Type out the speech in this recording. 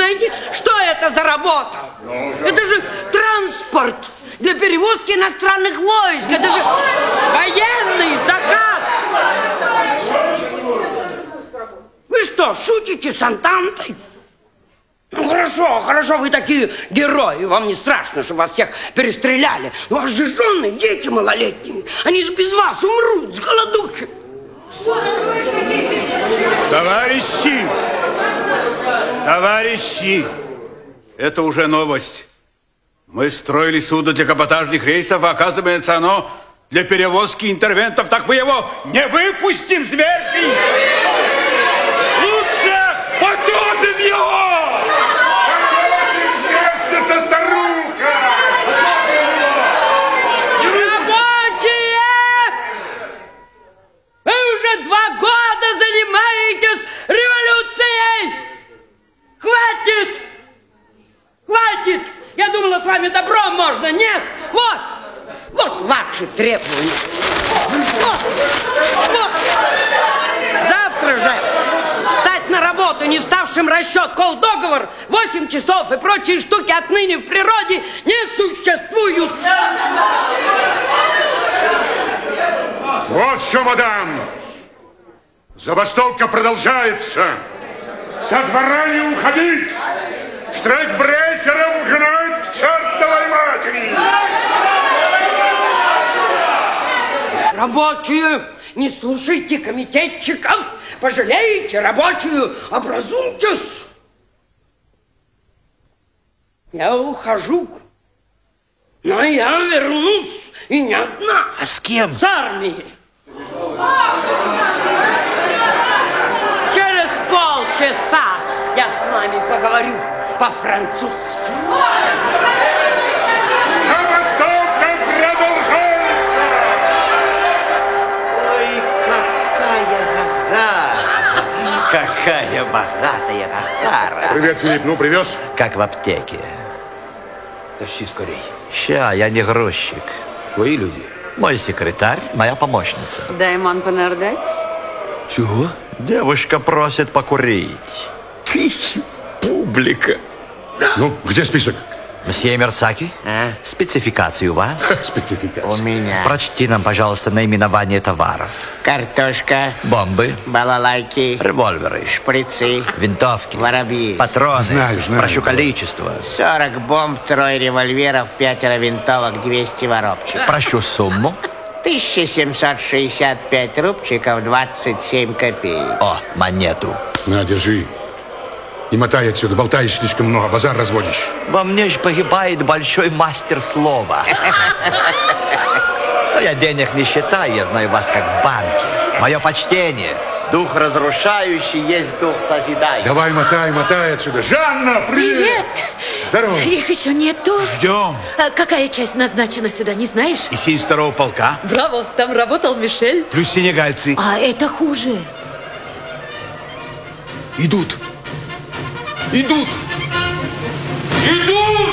знаете, что это за работа? Это же транспорт для перевозки иностранных войск. Это же военный заказ. Вы что, шутите с Антантой? Ну, хорошо, хорошо, вы такие герои. Вам не страшно, что вас всех перестреляли. У вас же жены, дети малолетние. Они же без вас умрут с голодухи. Товарищи, это уже новость. Мы строили судно для каботажных рейсов, а оказывается, оно для перевозки интервентов. Так мы его не выпустим, зверь! Лучше потопим его! Потопим вместе со старухой! Рабочие! Вы уже 2 года занимаетесь революцией! Хватит! Хватит! Я думала, с вами добро можно. Нет! Вот ваши требования. Вот. Завтра же встать на работу, не вставшим расчет, колл-договор, 8 часов и прочие штуки отныне в природе не существуют. Вот что, мадам. Забастовка продолжается. Со двора не уходить. Штрейкбрейкеров гнать к чертовой матери. Рабочие, не слушайте комитетчиков, пожалеете рабочую, образуйтесь. Я ухожу, но я вернусь, и не одна. А с кем? С армией. Через полчаса я с вами поговорю по-французски. Забастовка продолжается. Ой, какая богатая гагара. Привет, Филипп, ну привез? Как в аптеке. Тащи скорей. Ща, я не грузчик. Твои люди. Мой секретарь, моя помощница. Даймон понардать? Чего? Девушка просит покурить. Публика. Ну, где список? Мсье Мерцаки, спецификации у вас? Спецификация. У меня Прочти нам, пожалуйста, наименование товаров. картошка, Бомбы, балалайки, револьверы, шприцы, винтовки, воробьи. патроны. Знаю. Прошу количество. 40 бомб, 3 револьверов, 5 винтовок, 200 воробчиков. Прошу сумму. 1765 рубчиков, 27 копеек. О, монету. На, держи. И мотай отсюда, болтаешь слишком много, базар разводишь. Во мне ж погибает большой мастер слова. Но я денег не считаю, я знаю вас как в банке. Мое почтение. Дух разрушающий есть дух созидающий. Давай, мотай отсюда. Жанна, привет! Здорово. Их еще нету. Ждем. А какая часть назначена сюда, не знаешь? И 72-го полка. Браво, там работал Мишель. Плюс сенегальцы. А это хуже. Идут. Идут. Идут.